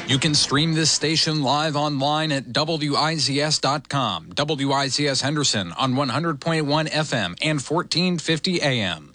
You can stream this station live online at WIZS.com. WIZS Henderson on 100.1 FM and 1450 AM.